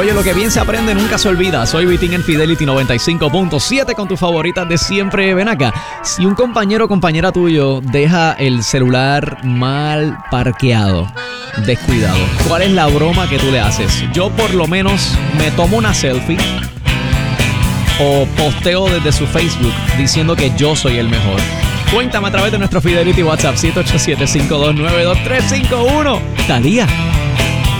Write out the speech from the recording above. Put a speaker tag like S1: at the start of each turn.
S1: Oye, lo que bien se aprende nunca se olvida. Soy Vitín en Fidelity 95.7 con tus favoritas de siempre. Ven acá, si un compañero o compañera tuyo deja el celular mal parqueado, descuidado, ¿cuál es la broma que tú le haces? Yo por lo menos me tomo una selfie o posteo desde su Facebook diciendo que yo soy el mejor. Cuéntame a través de nuestro Fidelity WhatsApp 787-529-2351. Talía.